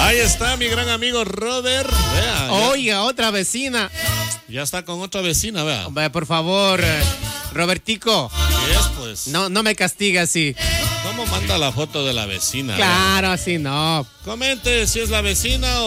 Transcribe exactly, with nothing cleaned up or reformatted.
Ahí está mi gran amigo Robert. Vea, Oiga, otra vecina. Ya está con otra vecina, vea. Hombre, por favor, eh, Robertico. ¿Qué es, pues? No, no me castigue así. ¿Cómo manda la foto de la vecina? Claro, así no. Comente si es la vecina o